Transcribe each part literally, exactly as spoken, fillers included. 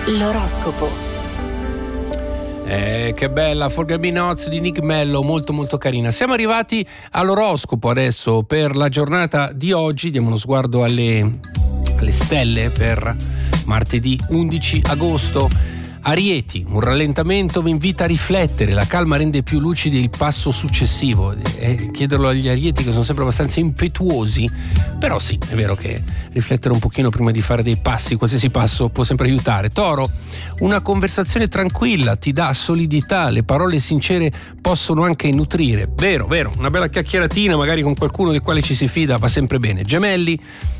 L'oroscopo. Eh, che bella Forget Me Not di Nick Mello, molto molto carina. Siamo arrivati all'oroscopo adesso per la giornata di oggi. Diamo uno sguardo alle, alle stelle per martedì undici agosto. Arieti, un rallentamento vi invita a riflettere, la calma rende più lucidi il passo successivo. E chiederlo agli arieti, che sono sempre abbastanza impetuosi, però sì, è vero che riflettere un pochino prima di fare dei passi, qualsiasi passo può sempre aiutare. Toro, una conversazione tranquilla ti dà solidità, le parole sincere possono anche nutrire. Vero, vero, una bella chiacchieratina magari con qualcuno del quale ci si fida va sempre bene. Gemelli,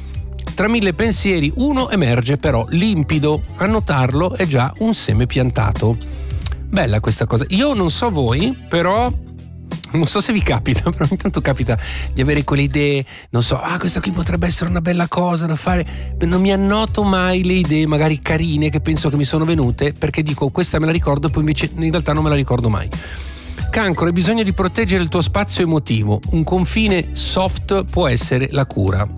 tra mille pensieri uno emerge però limpido, a notarlo è già un seme piantato. Bella questa cosa. Io non so voi, però non so se vi capita, però ogni tanto capita di avere quelle idee, non so, ah questa qui potrebbe essere una bella cosa da fare, non mi annoto mai le idee magari carine che penso che mi sono venute, perché dico questa me la ricordo, poi invece in realtà non me la ricordo mai. Cancro, hai bisogno di proteggere il tuo spazio emotivo, un confine soft può essere la cura,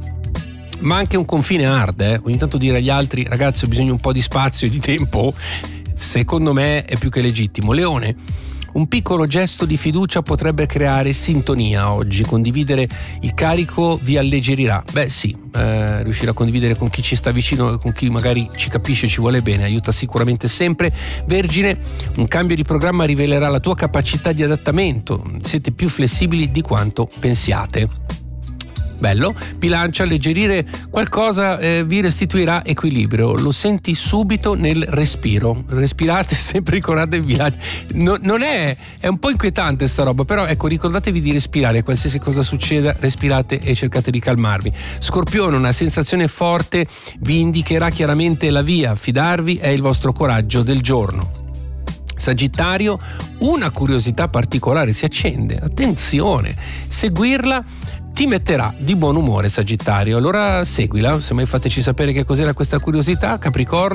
ma anche un confine hard, eh? Ogni tanto dire agli altri ragazzi ho bisogno un po' di spazio e di tempo, secondo me è più che legittimo. Leone, un piccolo gesto di fiducia potrebbe creare sintonia oggi, condividere il carico vi alleggerirà. Beh sì, eh, riuscire a condividere con chi ci sta vicino, con chi magari ci capisce e ci vuole bene, aiuta sicuramente sempre. Vergine, un cambio di programma rivelerà la tua capacità di adattamento, siete più flessibili di quanto pensiate. Bello. Bilancia, alleggerire qualcosa eh, vi restituirà equilibrio, lo senti subito nel respiro. Respirate sempre, ricordatevi bilancia. No, non è è un po' inquietante sta roba, però ecco, ricordatevi di respirare, qualsiasi cosa succeda respirate e cercate di calmarvi. Scorpione, una sensazione forte vi indicherà chiaramente la via, fidarvi è il vostro coraggio del giorno. Sagittario, una curiosità particolare si accende, attenzione, seguirla ti metterà di buon umore. Sagittario, allora seguila, se mai fateci sapere che cos'era questa curiosità. Capricorno,